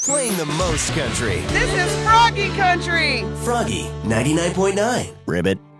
Playing the most country. This is Froggy Country. Froggy 99.9. Ribbit.